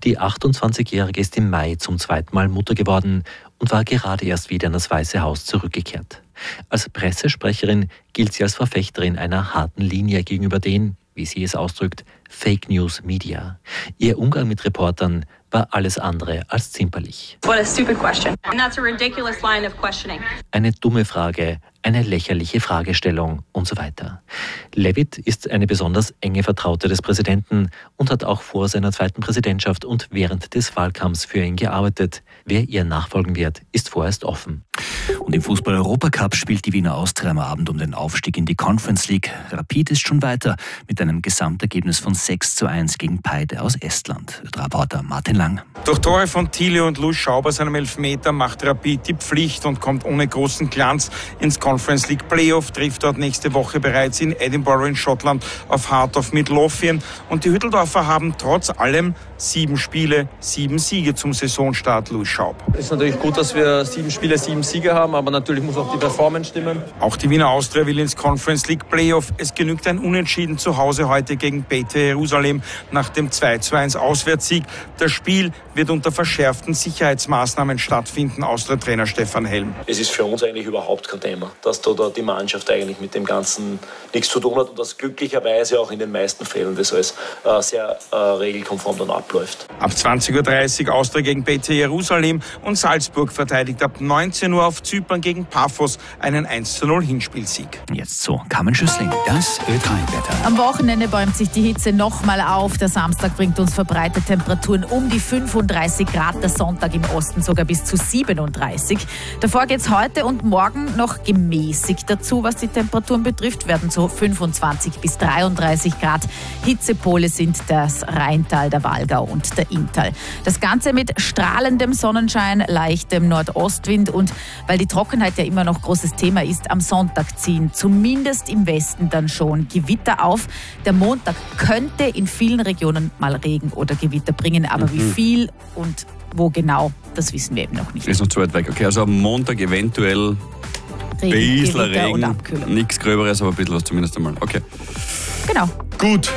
Die 28-Jährige ist im Mai zum zweiten Mal Mutter geworden und war gerade erst wieder in das Weiße Haus zurückgekehrt. Als Pressesprecherin gilt sie als Verfechterin einer harten Linie gegenüber den, wie sie es ausdrückt, Fake News Media. Ihr Umgang mit Reportern war alles andere als zimperlich. What a stupid question. And that's a ridiculous line of questioning. Eine dumme Frage, eine lächerliche Fragestellung und so weiter. Levitt ist eine besonders enge Vertraute des Präsidenten und hat auch vor seiner zweiten Präsidentschaft und während des Wahlkampfs für ihn gearbeitet. Wer ihr nachfolgen wird, ist vorerst offen. Und im Fußball-Europacup spielt die Wiener Austria am Abend um den Aufstieg in die Conference League. Rapid ist schon weiter mit einem Gesamtergebnis von 6:1 gegen Paide aus Estland. Der Reporter Martin Lang. Durch Tore von Thiele und Louis Schauber seinem Elfmeter macht Rapid die Pflicht und kommt ohne großen Glanz ins Conference League Playoff, trifft dort nächste Woche bereits in Edinburgh in Schottland auf Heart of Midlothian. Und die Hütteldorfer haben trotz allem 7 Spiele, 7 Siege zum Saisonstart, Louis Schaub. Es ist natürlich gut, dass wir 7 Spiele, 7 Siege haben, aber natürlich muss auch die Performance stimmen. Auch die Wiener Austria will ins Conference League Playoff. Es genügt ein Unentschieden zu Hause heute gegen Beitar Jerusalem nach dem 2:1 Auswärtssieg. Das Spiel wird unter verschärften Sicherheitsmaßnahmen stattfinden, Austria-Trainer Stefan Helm. Es ist für uns eigentlich überhaupt kein Thema, dass da die Mannschaft eigentlich mit dem Ganzen nichts zu tun hat und dass glücklicherweise auch in den meisten Fällen das alles sehr regelkonform dann abläuft. Ab 20:30 Uhr Austria gegen Beitar Jerusalem und Salzburg verteidigt ab 19 Uhr auf Zypern gegen Paphos einen 1:0 Hinspielsieg. Jetzt so, Carmen Schüssling, das Ö3-Wetter. Am Wochenende bäumt sich die Hitze nochmal auf. Der Samstag bringt uns verbreitete Temperaturen um die 35 Grad, der Sonntag im Osten sogar bis zu 37. Davor geht es heute und morgen noch gemäßigt dazu, was die Temperaturen betrifft, werden so 25 bis 33 Grad. Hitzepole sind das Rheintal, der Walgau und der Inntal. Das Ganze mit strahlendem Sonnenschein, leichtem Nordostwind und weil die Trockenheit ja immer noch großes Thema ist, am Sonntag ziehen zumindest im Westen dann schon Gewitter auf. Der Montag könnte in vielen Regionen mal Regen oder Gewitter bringen, aber wie viel und wo genau, das wissen wir eben noch nicht. Ist noch zu weit weg. Okay, also am Montag eventuell ein bisschen Regen, nichts Gröberes, aber ein bisschen was zumindest einmal. Okay. Genau. Gut.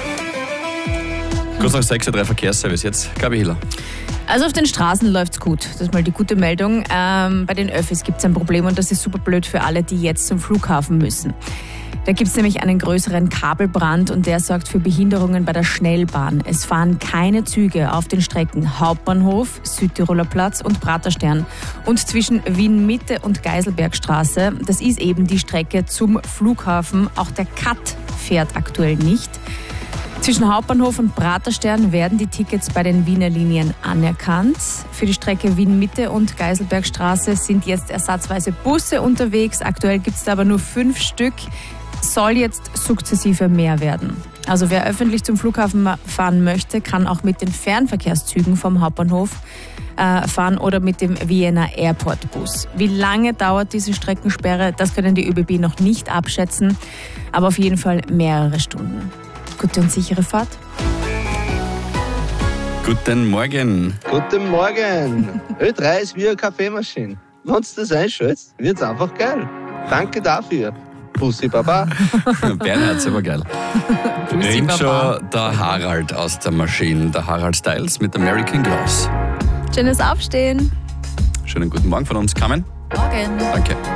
Kurz nach 6 3 Verkehrsservice. Jetzt Gabi Hiller. Also auf den Straßen läuft's gut. Das ist mal die gute Meldung. Bei den Öffis gibt es ein Problem und das ist super blöd für alle, die jetzt zum Flughafen müssen. Da gibt es nämlich einen größeren Kabelbrand und der sorgt für Behinderungen bei der Schnellbahn. Es fahren keine Züge auf den Strecken Hauptbahnhof, Südtiroler Platz und Praterstern. Und zwischen Wien-Mitte und Geiselbergstraße, das ist eben die Strecke zum Flughafen. Auch der CAT fährt aktuell nicht. Zwischen Hauptbahnhof und Praterstern werden die Tickets bei den Wiener Linien anerkannt. Für die Strecke Wien-Mitte und Geiselbergstraße sind jetzt ersatzweise Busse unterwegs. Aktuell gibt es da aber nur 5 Stück. Soll jetzt sukzessive mehr werden. Also wer öffentlich zum Flughafen fahren möchte, kann auch mit den Fernverkehrszügen vom Hauptbahnhof fahren oder mit dem Vienna Airport Bus. Wie lange dauert diese Streckensperre, das können die ÖBB noch nicht abschätzen, aber auf jeden Fall mehrere Stunden. Gute und sichere Fahrt. Guten Morgen. Guten Morgen. Ö3 ist wie eine Kaffeemaschine. Wenn du das einschaltest, wird es einfach geil. Danke dafür. Bussi Baba. Bernhard, aber geil. Bringt schon der Harald aus der Maschine. Der Harald Styles mit American Gloss. Schönes Aufstehen. Schönen guten Morgen von uns, Carmen. Morgen. Danke.